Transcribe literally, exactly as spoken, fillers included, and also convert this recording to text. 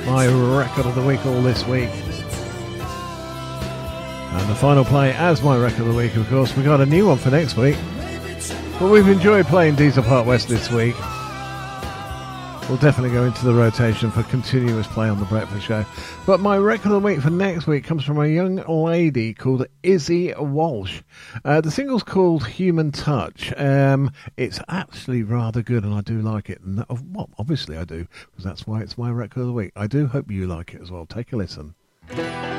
my record of the week all this week. And the final play as my record of the week, of course, we got a new one for next week. But we've enjoyed playing Diesel Park West this week. We'll definitely go into the rotation for continuous play on The Breakfast Show. But my record of the week for next week comes from a young lady called Izzy Walsh. Uh, the single's called Human Touch. Um, it's actually rather good and I do like it. And that, well, obviously I do, because that's why it's my record of the week. I do hope you like it as well. Take a listen.